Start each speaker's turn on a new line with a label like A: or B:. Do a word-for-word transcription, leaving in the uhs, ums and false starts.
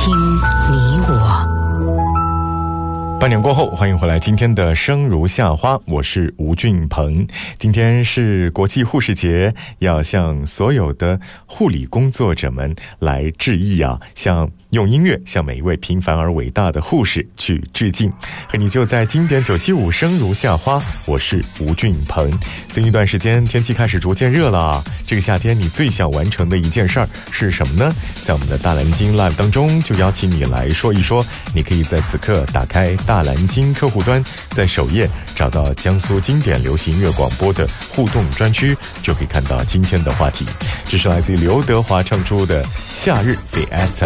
A: 听你我。
B: 半点过后，欢迎回来今天的生如夏花，我是吴俊鹏。今天是国际护士节，要向所有的护理工作者们来致意啊，向用音乐向每一位平凡而伟大的护士去致敬。和你就在经典九七五生如夏花，我是吴俊鹏。最近一段时间天气开始逐渐热了啊，这个夏天你最想完成的一件事儿是什么呢？在我们的大蓝鲸 Live 当中，就邀请你来说一说。你可以在此刻打开大蓝鲸客户端，在首页找到江苏经典流行音乐广播的互动专区，就可以看到今天的话题。这是来自于刘德华唱出的《夏日 Fiesta》。